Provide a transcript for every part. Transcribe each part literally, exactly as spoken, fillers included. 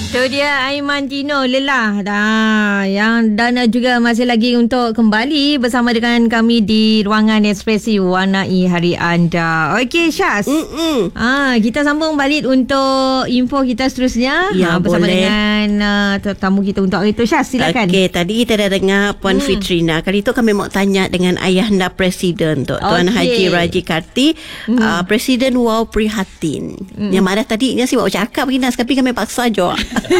Itu dia Aiman Tino lelah dah. Yang dan juga masih lagi untuk kembali bersama dengan kami di ruangan ekspresi warnai hari anda. Okey Syaz. Ah, kita sambung balik untuk info kita seterusnya. Ya, ha, bersama boleh. dengan uh, tetamu kita untuk hari itu. Syaz, silakan. Okey, tadi kita dah dengar Puan hmm. Fitrina. Kali itu kami mau tanya dengan ayahanda Presiden tu, Tuan Okey. Haji Raji Karti, hmm. uh, Presiden Wow Prihatin. Hmm. Yang mana tadi dia si bawa cakap Ginas, tapi kami paksa jo.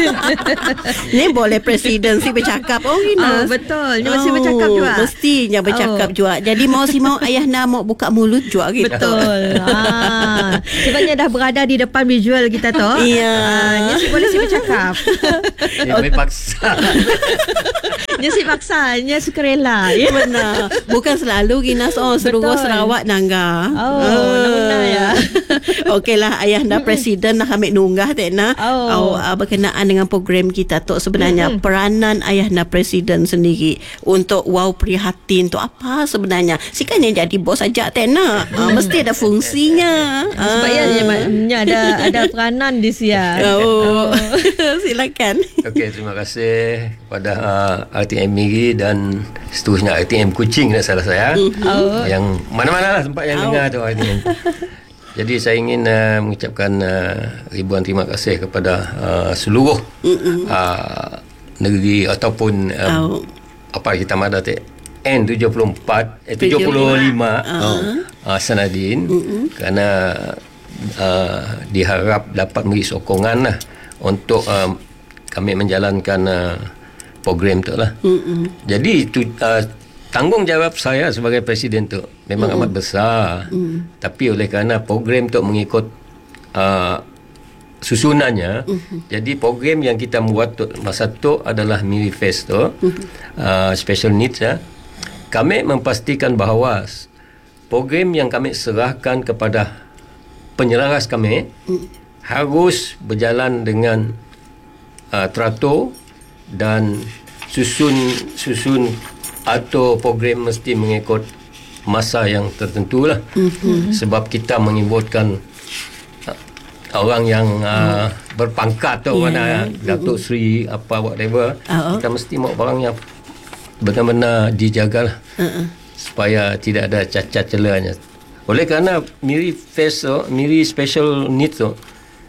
Ni boleh Presiden si bercakap. Oh Ginas. Oh, betul. Dia mesti bercakap juga. Mestinya bercakap Oh. juga. Jadi mau si mau ayahanda mau buka mulut juga gitu. Betul. ha. Sebabnya dah berada di depan visual kita tu. Iya. Ah, dia si boleh si bercakap. Dia boleh paksa. Dia si paksa, dia sukarela. Ya benar. Bukan selalu Ginas. Oh, Seluruh Betul. Sarawak nangga. Oh, benar ya. Okeylah ayahanda Presiden nak ambil nunggah tekna. Oh. Oh, uh, berkenaan dengan program kita tu sebenarnya mm-hmm. peranan ayahanda Presiden sendiri untuk Wow Prihatin tu apa sebenarnya? Sikan yang jadi bos ajak tekna. Uh, mesti ada fungsinya. Sebabnya uh. ada ada peranan di sia. Oh. Silakan. Okey, terima kasih kepada uh, R T M Miri dan seterusnya R T M Kuching dan salah saya. Oh. Yang mana-mana lah tempat yang Oh. dengar tu R T M. Jadi saya ingin uh, mengucapkan uh, ribuan terima kasih kepada uh, seluruh uh, negeri ataupun uh, Oh. apa kita ada tu N tujuh puluh empat eh tujuh puluh lima uh. uh, Sanadin uh-uh. kerana uh, diharap dapat beri sokongan lah untuk uh, kami menjalankan uh, program tu lah. Uh-uh. Jadi tu, uh, tanggungjawab saya sebagai Presiden tu memang uh-uh. amat besar. Uh-uh. Tapi oleh kerana program tu mengikut uh, susunannya, uh-huh. jadi program yang kita buat tu, masa tu adalah Miri Fest tu, uh-huh. uh, special needs ya. Kami memastikan bahawa program yang kami serahkan kepada penyelaras kami uh-huh. harus berjalan dengan uh, teratur dan susun susun atau program mesti mengikut masa yang tertentu lah. Uh-huh. Sebab kita mengibatkan orang yang uh, berpangkat tu, yeah. mana Datuk Seri apa whatever, uh-huh. kita mesti mau barang yang benar-benar dijaga lah, uh-huh. supaya tidak ada cacat celahnya. Oleh kerana Miri Fest tu, Miri Special Needs tu,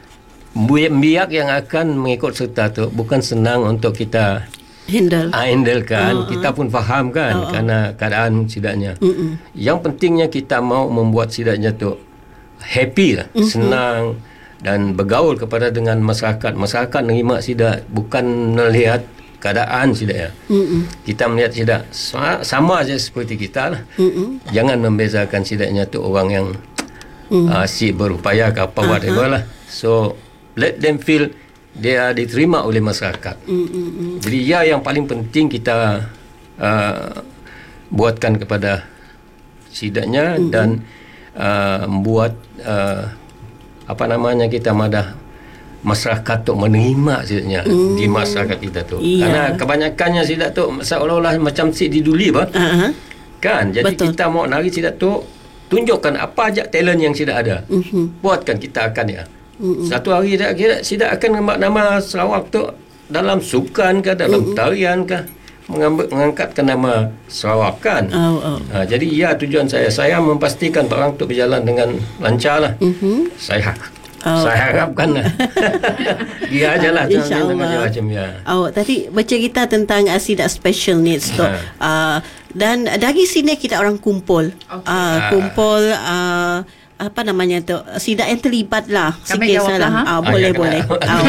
biak yang akan mengikut serta tu bukan senang untuk kita handle handle kan. Uh-huh. Kita pun faham kan, uh-huh. kerana keadaan sidaknya. Uh-huh. Yang pentingnya kita mau membuat sidaknya tu happy lah, uh-huh. senang dan bergaul kepada dengan masyarakat. Masyarakat nerima sidak, bukan melihat keadaan sidaknya. Mm-mm. Kita melihat sidak sama saja seperti kita lah. Mm-mm. Jangan membezakan sidaknya tu orang yang mm. uh, si berupaya ke apa uh-huh. whatever lah. So let them feel dia diterima oleh masyarakat. Mm-mm. Jadi ya yang paling penting kita uh, buatkan kepada sidaknya. Mm-mm. Dan uh, membuat uh, apa namanya kita madah masyarakat tu menerima sidaknya mm. di masyarakat kita tu. Yeah. Karena kebanyakannya sidak tu seolah-olah macam si diduli bah. Uh-huh. Kan? Jadi betul. Kita mau nari sidak tu tunjukkan apa aja talent yang sidak ada. Uh-huh. Buatkan kita akan ya. Uh-huh. Satu hari sidak kira sidak akan mengambil nama Sarawak tu dalam sukan ke dalam uh-huh. tarian ke mengambil mengangkatkan nama Sarawak kan. Oh, oh. Ha, jadi ya tujuan saya saya memastikan barang tu berjalan dengan lancar lah. Uh-huh. Saya Oh. Saya harapkan lah. Dia ajalah InsyaAllah. Macam ya. Oh, tadi bercerita tentang uh, sidak special needs tu. Ha. Uh, dan dari sini kita orang kumpul. Okay. Uh, kumpul uh, apa namanya tu? Sidak yang terlibat lah. Kami jawab lah. Uh, boleh, boleh.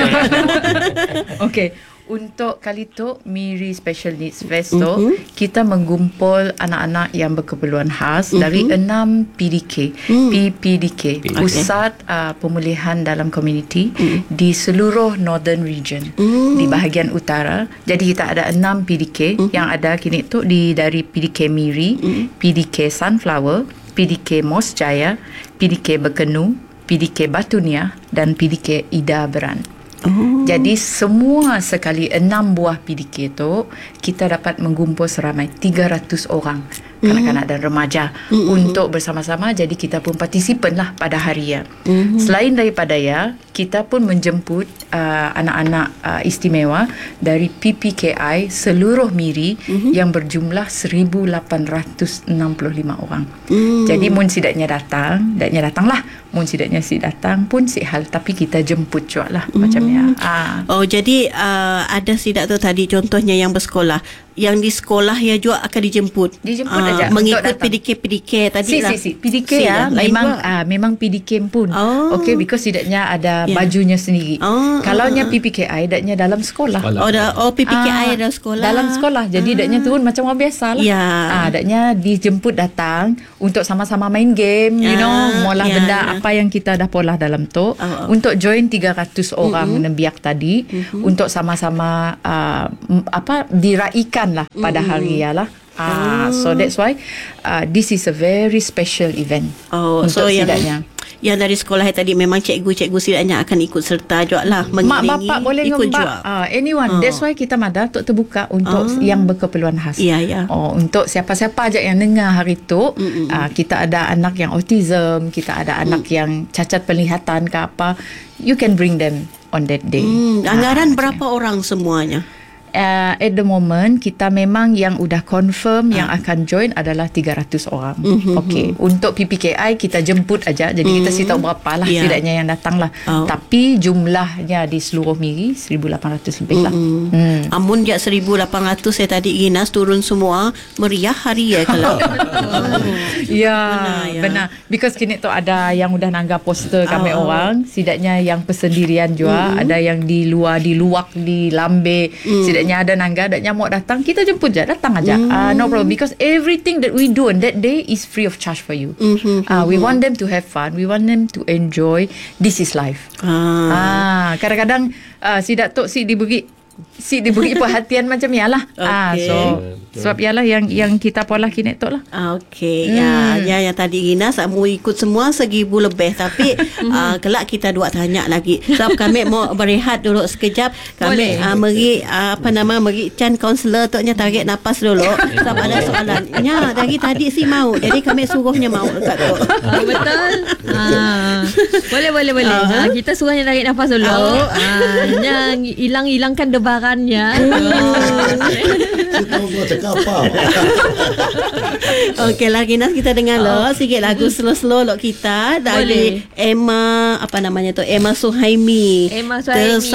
Okey. Untuk kali tu Miri Special Needs Fest tu, mm-hmm. kita menggumpul anak-anak yang berkeperluan khas mm-hmm. dari enam P D K, mm. P P D K, okay. Pusat uh, Pemulihan dalam Komuniti mm. di seluruh Northern Region, mm. di bahagian utara. Jadi kita ada enam P D K mm. yang ada kini tu di dari P D K Miri, mm. P D K Sunflower, P D K Mos Jaya, P D K Bekenu, P D K Batunia dan P D K Ida Beran. Oh. Jadi semua sekali enam buah P D K tu kita dapat menggumpul seramai tiga ratus orang kanak-kanak dan remaja mm-hmm. untuk bersama-sama. Jadi kita pun partisipan lah pada hari ya. Mm-hmm. Selain daripada ya, kita pun menjemput uh, anak-anak uh, istimewa dari P P K I seluruh Miri mm-hmm. yang berjumlah seribu lapan ratus enam puluh lima orang. Mm. Jadi mun sidaknya datang, daknya datanglah. Mun sidaknya si datang pun si hal, tapi kita jemput juga lah mm. macam ya. Ah. Oh, jadi uh, ada sidak tu tadi contohnya yang bersekolah, yang di sekolah ya juga akan dijemput. Dijemput uh, aja mengikut P D K P D K tadi si, lah. Si si P D K si, ya, memang ah, memang P D K pun. Oh. Okay, because tidaknya ada yeah. bajunya sendiri. Oh. Kalaunya P P K I daknya dalam sekolah. Oh, dah, oh P P K I ah, dalam sekolah. Dalam sekolah. Jadi ah. daknya turun macam orang biasa lah. Yeah. Ah, daknya dijemput datang untuk sama-sama main game, you know, ah, molah yeah. benda apa yang kita dah polah dalam tu. Oh, oh. Untuk join tiga ratus orang mm-hmm. nebiak tadi mm-hmm. untuk sama-sama uh, apa diraikan lah pada mm-hmm. hari ya lah. Ah, oh. So that's why uh, this is a very special event. Oh, untuk so sidaknya. Yang dari sekolah tadi memang cikgu-cikgu sidaknya akan ikut serta juga lah, mak bapak boleh ikut juga. Uh, anyone. Oh. That's why kita Mada untuk terbuka untuk oh. yang berkeperluan khas. Ya, ya. Oh, untuk siapa-siapa aja yang dengar hari tu, uh, kita ada anak yang autism, kita ada anak mm. yang cacat penglihatan ke apa, you can bring them on that day. Mm. Anggaran uh, berapa okay. orang semuanya? Uh, at the moment kita memang yang udah confirm uh. yang akan join adalah tiga ratus orang. Mm-hmm. Okey, untuk P P K I kita jemput aja. Jadi mm. kita sih tahu berapa lah yeah. setidaknya yang datang lah. Oh. Tapi jumlahnya di seluruh Miri seribu lapan ratus lebih lah. Mm-hmm. Mm. Amun jak seribu lapan ratus saya tadi Ginas turun semua meriah hari ya kalau. oh. Ya, benar, ya, benar. Because kini tu ada yang udah nangga poster kami oh. orang, setidaknya yang persendirian juga, mm-hmm. ada yang di luar di luak di lambe. Mm. Setidaknya ada nangga, ada nyamuk datang, kita jemput je, datang aja. Mm. Uh, no problem, because everything that we do on that day is free of charge for you. Mm-hmm. Uh, we want them to have fun, we want them to enjoy. This is life. Ah, ah kadang-kadang uh, si Datuk si diberi si diberi perhatian macam ya lah. Okay. Ah, so sebab ialah yang yang kita pola kini tu lah. Okey. Hmm. Ya, ya yang tadi Gina mau ikut semua seribu lebih tapi uh, kelak kita dua tanya lagi. Sebab kami mau berehat dulu sekejap. Kami uh, meri uh, apa nama meri Chan kaunselor tu nya tarik nafas dulu. Sebab ada soalan. Ya, dari tadi si mau. Jadi kami suruhnya mau dekat tu. Oh, betul. Ah. Boleh boleh boleh. Uh-huh. Ha, kita suruhnya tarik nafas dulu. Uh-huh. Ah, yang hilang-hilangkan debarannya. Saya tahu kau cakap apa. Okey lah Ginas, kita dengar lo oh. sikit lagu slow-slow lo kita dari Boleh. Emma apa namanya tu Emma Suhaimi. Emma Suhaimi.